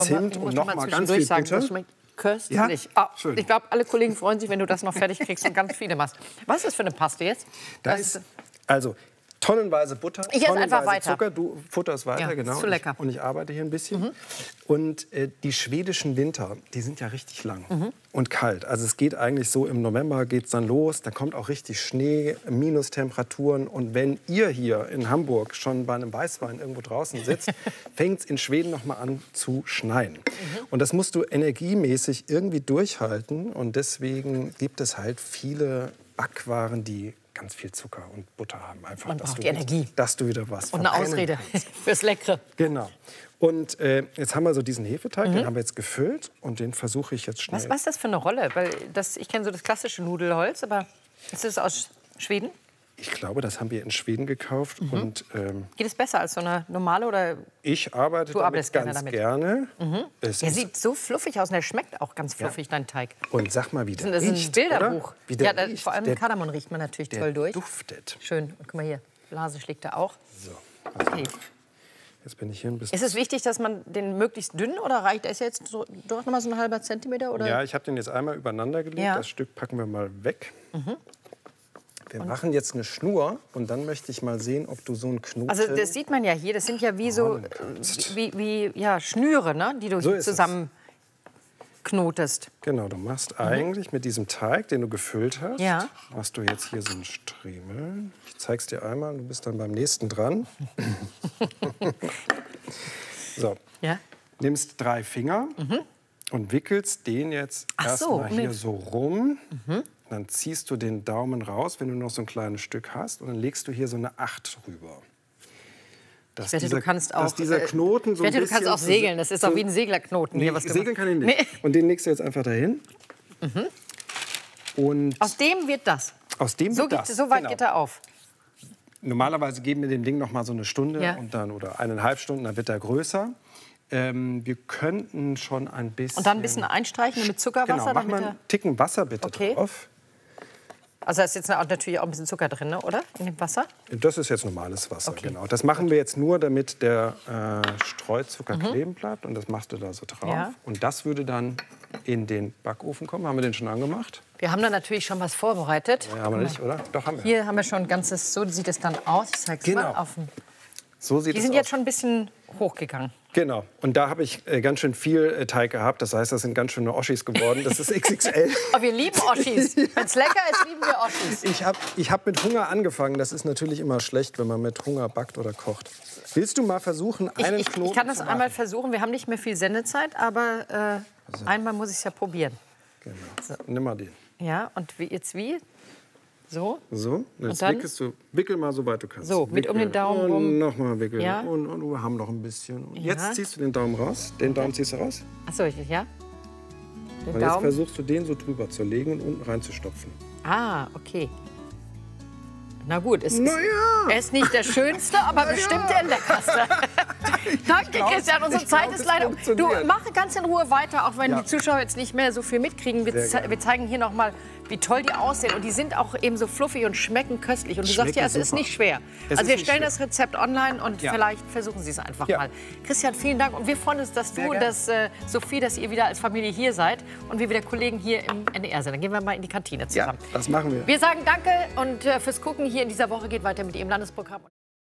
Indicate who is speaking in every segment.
Speaker 1: Zimt und noch mal ganz viel
Speaker 2: sagen,
Speaker 1: Butter.
Speaker 2: das schmeckt köstlich.
Speaker 1: Ja?
Speaker 2: Ah,
Speaker 1: Schön.
Speaker 2: ich glaube, alle Kollegen freuen sich, wenn du das noch fertig kriegst und ganz viele machst. Was ist das für eine Paste jetzt?
Speaker 1: Da ist also tonnenweise Butter,
Speaker 2: Ich esse einfach
Speaker 1: tonnenweise
Speaker 2: weiter.
Speaker 1: Zucker, du futterst weiter,
Speaker 2: Ja,
Speaker 1: genau.
Speaker 2: ist zu lecker.
Speaker 1: Und ich arbeite hier ein bisschen. Und die schwedischen Winter, die sind ja richtig lang und kalt. Also es geht eigentlich so, im November geht es dann los, da kommt auch richtig Schnee, Minustemperaturen. Und wenn ihr hier in Hamburg schon bei einem Weißwein irgendwo draußen sitzt, fängt es in Schweden noch mal an zu schneien. Und das musst du energiemäßig irgendwie durchhalten. Und deswegen gibt es halt viele Backwaren, die ganz viel Zucker und Butter haben. Einfach,
Speaker 2: Man braucht die Energie.
Speaker 1: Dass du wieder was
Speaker 2: Und eine
Speaker 1: verbrennen
Speaker 2: Ausrede
Speaker 1: kannst.
Speaker 2: fürs Leckere.
Speaker 1: Genau. Und jetzt haben wir so diesen Hefeteig, den haben wir jetzt gefüllt und den versuche ich jetzt schnell.
Speaker 2: Was ist das für eine Rolle? Weil ich kenne so das klassische Nudelholz, aber ist das aus Schweden?
Speaker 1: Ich glaube, das haben wir in Schweden gekauft. Und,
Speaker 2: Geht es besser als so eine normale oder?
Speaker 1: ich arbeite
Speaker 2: Du
Speaker 1: damit
Speaker 2: arbeitest
Speaker 1: ganz
Speaker 2: gerne damit.
Speaker 1: gerne. Es
Speaker 2: Der
Speaker 1: ist,
Speaker 2: sieht so fluffig aus und der schmeckt auch ganz fluffig, dein Teig.
Speaker 1: und sag mal, wie der
Speaker 2: Das ist ein
Speaker 1: riecht,
Speaker 2: Bilderbuch.
Speaker 1: oder? Wie der
Speaker 2: Ja,
Speaker 1: riecht.
Speaker 2: vor allem
Speaker 1: der,
Speaker 2: Kardamom riecht man natürlich
Speaker 1: der
Speaker 2: toll durch.
Speaker 1: duftet.
Speaker 2: Schön. Und guck mal hier, Blase schlägt da auch.
Speaker 1: So,
Speaker 2: Okay.
Speaker 1: jetzt bin ich hier ein bisschen...
Speaker 2: Ist es wichtig, dass man den möglichst dünn oder reicht? Ist jetzt so, doch noch mal so ein halber Zentimeter? Oder?
Speaker 1: Ja, ich habe den jetzt einmal übereinander gelegt.
Speaker 2: Ja.
Speaker 1: Das Stück packen wir mal weg. Wir machen jetzt eine Schnur und dann möchte ich mal sehen, ob du so einen Knoten...
Speaker 2: Also das sieht man ja hier. Das sind ja wie so ja, Schnüre, ne? Die du
Speaker 1: So ist es.
Speaker 2: zusammenknotest.
Speaker 1: Genau, du machst eigentlich mit diesem Teig, den du gefüllt hast,
Speaker 2: Ja.
Speaker 1: machst du jetzt hier so einen Striemel. Ich zeig's dir einmal, du bist dann beim nächsten dran. So,
Speaker 2: Ja?
Speaker 1: nimmst 3 Finger und wickelst den jetzt
Speaker 2: Ach so,
Speaker 1: erstmal hier so rum. Dann ziehst du den Daumen raus, wenn du noch so ein kleines Stück hast, und dann legst du hier so eine 8 drüber. Dass
Speaker 2: Ich wette, du kannst auch,
Speaker 1: dass dieser Knoten so
Speaker 2: ich wette,
Speaker 1: ein
Speaker 2: du kannst
Speaker 1: bisschen
Speaker 2: auch segeln. Das ist auch wie ein Seglerknoten.
Speaker 1: Nee,
Speaker 2: hier, was du
Speaker 1: segeln
Speaker 2: machst.
Speaker 1: kann ich nicht.
Speaker 2: Nee.
Speaker 1: Und den legst du jetzt einfach dahin. Und
Speaker 2: Aus dem wird das.
Speaker 1: aus dem
Speaker 2: So,
Speaker 1: wird das.
Speaker 2: so weit
Speaker 1: Genau.
Speaker 2: geht er auf.
Speaker 1: Normalerweise geben wir dem Ding noch mal so eine Stunde
Speaker 2: Ja.
Speaker 1: und dann, oder 1,5 Stunden, dann wird er größer. Wir könnten schon ein bisschen...
Speaker 2: Und dann ein bisschen einstreichen mit Zuckerwasser.
Speaker 1: Genau, mach
Speaker 2: damit
Speaker 1: mal
Speaker 2: er,
Speaker 1: einen Ticken Wasser bitte
Speaker 2: Okay.
Speaker 1: drauf.
Speaker 2: also da ist jetzt natürlich auch ein bisschen Zucker drin, ne, oder? In dem Wasser?
Speaker 1: Das ist jetzt normales Wasser,
Speaker 2: Okay.
Speaker 1: genau. Das machen wir jetzt nur, damit der Streuzucker kleben bleibt. Und das machst du da so drauf.
Speaker 2: Ja.
Speaker 1: Und das würde dann in den Backofen kommen. Haben wir den schon angemacht?
Speaker 2: Wir haben da natürlich schon was vorbereitet.
Speaker 1: Ja, haben wir nicht, oder? Doch, haben wir.
Speaker 2: Hier haben wir schon ein ganzes, so sieht es dann aus. Ich zeig's
Speaker 1: Genau.
Speaker 2: mal auf dem.
Speaker 1: So sieht
Speaker 2: Die
Speaker 1: es
Speaker 2: sind
Speaker 1: aus.
Speaker 2: jetzt schon ein bisschen hochgegangen.
Speaker 1: Genau. Und da habe ich ganz schön viel Teig gehabt. Das heißt, das sind ganz schöne Oschis geworden. Das ist XXL.
Speaker 2: Aber wir lieben Oschis. Wenn es lecker ist, lieben wir Oschis.
Speaker 1: Ich hab mit Hunger angefangen. Das ist natürlich immer schlecht, wenn man mit Hunger backt oder kocht. Willst du mal versuchen, einen Knoten
Speaker 2: Ich kann das
Speaker 1: zu
Speaker 2: einmal
Speaker 1: machen?
Speaker 2: versuchen. Wir haben nicht mehr viel Sendezeit, aber einmal muss ich es ja probieren.
Speaker 1: Genau. Nimm mal den.
Speaker 2: Ja, und jetzt wie? So?
Speaker 1: So, jetzt
Speaker 2: dann?
Speaker 1: wickel mal, soweit du kannst.
Speaker 2: So, mit um den Daumen rum.
Speaker 1: Und nochmal wickeln.
Speaker 2: Ja.
Speaker 1: Und wir haben noch ein bisschen. Und
Speaker 2: Ja.
Speaker 1: jetzt ziehst du den Daumen raus. Den Daumen ziehst du raus.
Speaker 2: Achso, ja? Den
Speaker 1: Und jetzt
Speaker 2: Daumen.
Speaker 1: versuchst du, den so drüber zu legen und unten reinzustopfen.
Speaker 2: Ah, okay. Na gut, es
Speaker 1: Na ja.
Speaker 2: er ist nicht der Schönste, aber bestimmt der Leckerste. Danke, Christian. Unsere
Speaker 1: ich
Speaker 2: Zeit
Speaker 1: glaub,
Speaker 2: ist
Speaker 1: es
Speaker 2: leider. Du,
Speaker 1: funktioniert.
Speaker 2: mach ganz in Ruhe weiter, auch wenn
Speaker 1: Ja.
Speaker 2: die Zuschauer jetzt nicht mehr so viel mitkriegen.
Speaker 1: Sehr gerne.
Speaker 2: Wir zeigen hier noch mal, wie toll die aussehen. Und die sind auch eben so fluffig und schmecken köstlich. Und du sagst
Speaker 1: Schmecken
Speaker 2: ja, es ist
Speaker 1: super.
Speaker 2: nicht schwer.
Speaker 1: Es
Speaker 2: Also
Speaker 1: ist
Speaker 2: wir
Speaker 1: nicht
Speaker 2: stellen
Speaker 1: schwer.
Speaker 2: das Rezept online und
Speaker 1: Ja.
Speaker 2: vielleicht versuchen Sie es einfach
Speaker 1: Ja.
Speaker 2: mal. Christian, vielen Dank. Und wir freuen uns, dass du und
Speaker 1: gerne.
Speaker 2: dass Sophie, dass ihr wieder als Familie hier seid und wir wieder Kollegen hier im NDR sind. Dann gehen wir mal in die Kantine
Speaker 1: Ja,
Speaker 2: zusammen.
Speaker 1: das machen wir.
Speaker 2: Wir sagen Danke und fürs Gucken hier in dieser Woche geht weiter mit Ihrem Landesprogramm.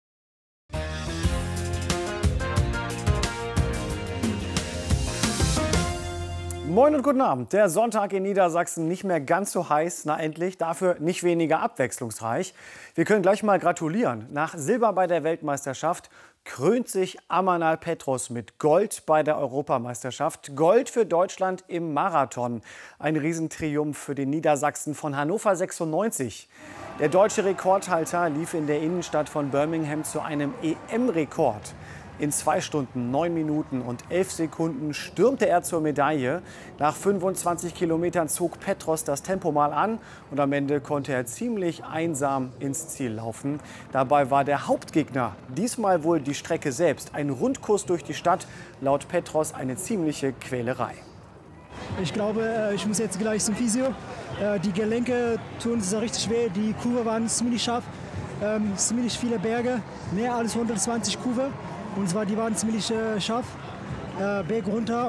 Speaker 3: Moin und guten Abend. Der Sonntag in Niedersachsen nicht mehr ganz so heiß, na endlich, dafür nicht weniger abwechslungsreich. Wir können gleich mal gratulieren. Nach Silber bei der Weltmeisterschaft krönt sich Amanal Petros mit Gold bei der Europameisterschaft. Gold für Deutschland im Marathon. Ein Riesentriumph für den Niedersachsen von Hannover 96. Der deutsche Rekordhalter lief in der Innenstadt von Birmingham zu einem EM-Rekord. In 2 Stunden, 9 Minuten und 11 Sekunden stürmte er zur Medaille. Nach 25 Kilometern zog Petros das Tempo mal an und am Ende konnte er ziemlich einsam ins Ziel laufen. Dabei war der Hauptgegner diesmal wohl die Strecke selbst. Ein Rundkurs durch die Stadt, laut Petros eine ziemliche Quälerei.
Speaker 4: Ich glaube, ich muss jetzt gleich zum Physio. Die Gelenke tun es richtig weh. Die Kurve waren ziemlich scharf. Ziemlich viele Berge, mehr als 120 Kurve. Und zwar, die waren ziemlich scharf, Berg runter.